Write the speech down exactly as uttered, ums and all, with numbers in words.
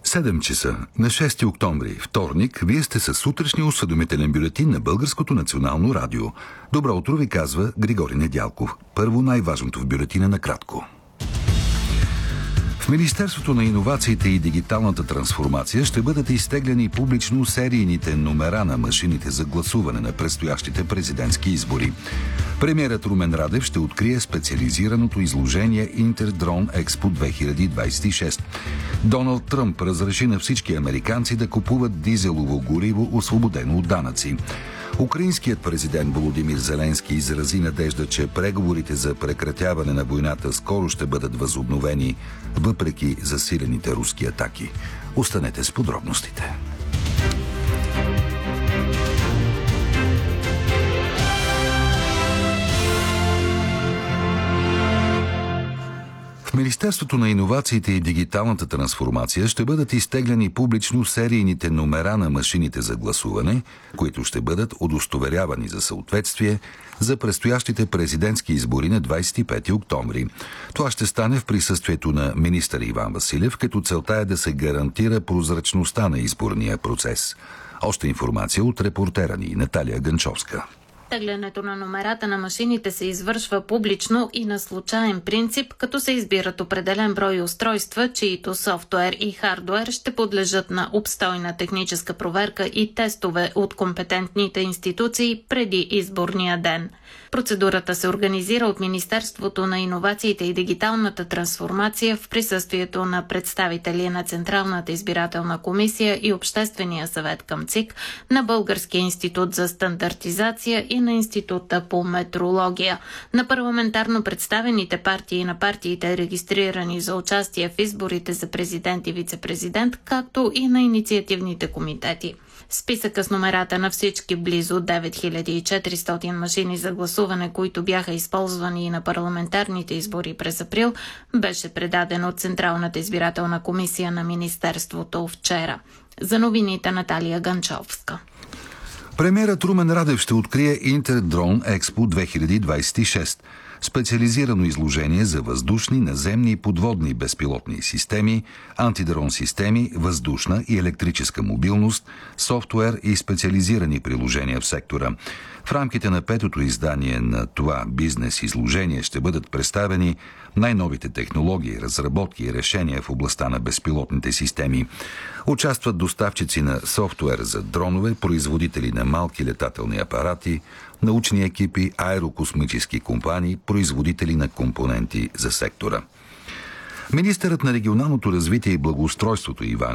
седем часа на шести октомври, вторник, вие сте със сутрешния осведомителен бюлетин на Българското национално радио. Добро утро ви казва Григорий Недялков. Първо най-важното в бюлетина накратко. В Министерството на иновациите и дигиталната трансформация ще бъдат изтеглени публично серийните номера на машините за гласуване на предстоящите президентски избори. Премиерът Румен Радев ще открие специализираното изложение Интердрон Експо две хиляди двадесет и шеста. Доналд Тръмп разреши на всички американци да купуват дизелово гориво, освободено от данъци. Украинският президент Володимир Зеленски изрази надежда, че преговорите за прекратяване на войната скоро ще бъдат възобновени, въпреки засилените руски атаки. Останете с подробностите. В Министерството на иновациите и дигиталната трансформация ще бъдат изтегляни публично серийните номера на машините за гласуване, които ще бъдат удостоверявани за съответствие за предстоящите президентски избори на двадесет и пети октомври. Това ще стане в присъствието на министър Иван Василев, като целта е да се гарантира прозрачността на изборния процес. Още информация от репортера ни Наталия Гънчовска. Теглянето на номерата на машините се извършва публично и на случаен принцип, като се избират определен брой устройства, чието софтуер и хардуер ще подлежат на обстойна техническа проверка и тестове от компетентните институции преди изборния ден. Процедурата се организира от Министерството на иновациите и дигиталната трансформация в присъствието на представители на Централната избирателна комисия и Обществения съвет към ЦИК, на Българския институт за стандартизация и на Института по метрология. На парламентарно представените партии и на партиите, регистрирани за участие в изборите за президент и вице-президент, както и на инициативните комитети. Списъка с номерата на всички близо девет хиляди и четиристотин машини за гласуване, които бяха използвани и на парламентарните избори през април, беше предаден от Централната избирателна комисия на Министерството вчера. За новините Наталия Гънчовска. Премиерът Румен Радев ще открие Интердрон Експо две хиляди двадесет и шеста. Специализирано изложение за въздушни, наземни и подводни безпилотни системи, антидрон системи, въздушна и електрическа мобилност, софтуер и специализирани приложения в сектора. В рамките на петото издание на това бизнес изложение ще бъдат представени най-новите технологии, разработки и решения в областта на безпилотните системи. Участват доставчици на софтуер за дронове, производители на малки летателни апарати, научни екипи, аерокосмически компании, производители на компоненти за сектора. Министърът на регионалното развитие и благоустройството Иван